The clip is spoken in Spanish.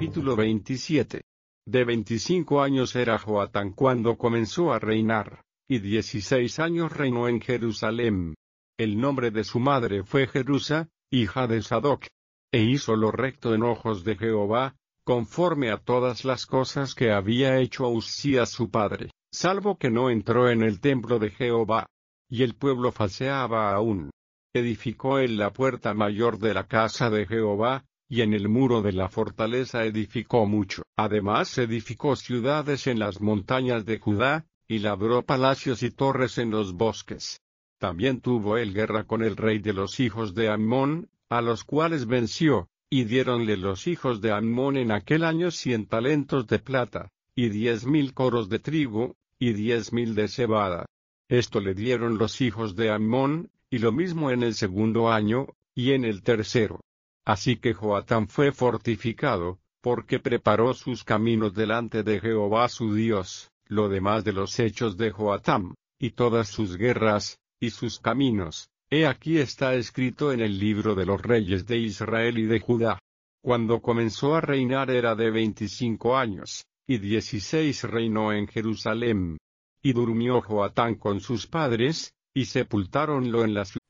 Capítulo 27. De 25 años era Joatán cuando comenzó a reinar, y 16 años reinó en Jerusalén. El nombre de su madre fue Jerusa, hija de Sadoc. E hizo lo recto en ojos de Jehová, conforme a todas las cosas que había hecho Uzías su padre, salvo que no entró en el templo de Jehová. Y el pueblo falseaba aún. Edificó él la puerta mayor de la casa de Jehová, y en el muro de la fortaleza edificó mucho. Además edificó ciudades en las montañas de Judá, y labró palacios y torres en los bosques. También tuvo él guerra con el rey de los hijos de Amón, a los cuales venció, y diéronle los hijos de Amón en aquel año 100 talentos de plata, y 10,000 coros de trigo, y 10,000 de cebada. Esto le dieron los hijos de Amón, y lo mismo en el segundo año, y en el tercero. Así que Joatán fue fortificado, porque preparó sus caminos delante de Jehová su Dios. Lo demás de los hechos de Joatán, y todas sus guerras, y sus caminos, he aquí está escrito en el libro de los reyes de Israel y de Judá. Cuando comenzó a reinar era de 25 años, y 16 reinó en Jerusalén. Y durmió Joatán con sus padres, y sepultáronlo en la ciudad